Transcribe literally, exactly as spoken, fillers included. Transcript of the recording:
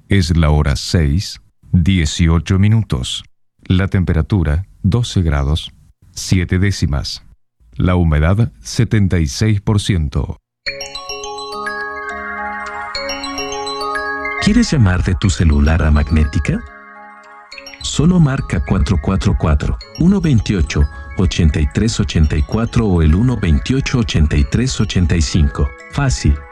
Es la hora seis, dieciocho minutos. La temperatura, doce grados, siete décimas. La humedad, setenta y seis por ciento. ¿Quieres llamar de tu celular a Magnética? Solo marca cuatro cuatro cuatro, uno dos ocho, ocho tres ocho cuatro o el uno dos ocho, ocho tres ocho cinco. Fácil.